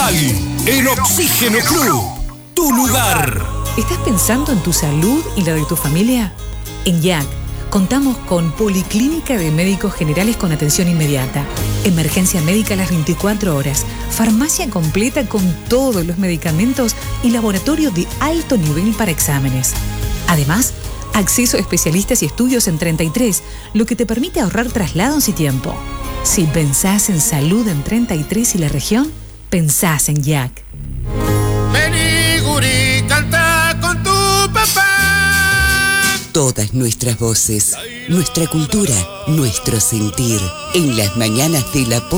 Natural, el Oxígeno Club, tu lugar. ¿Estás pensando en tu salud y la de tu familia? En YAC contamos con Policlínica de Médicos Generales con atención inmediata, emergencia médica a las 24 horas, farmacia completa con todos los medicamentos y laboratorio de alto nivel para exámenes. Además, acceso a especialistas y estudios en 33, lo que te permite ahorrar traslados y tiempo. Si pensás en salud en 33 y la región, pensás en YAC. Vení, gurí, canta con tu papá. Todas nuestras voces, nuestra cultura, nuestro sentir, en las mañanas de la